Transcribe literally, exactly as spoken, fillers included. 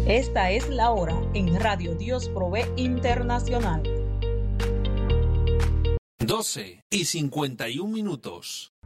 Esta es la hora en Radio Dios Provee Internacional. doce y cincuenta y un minutos.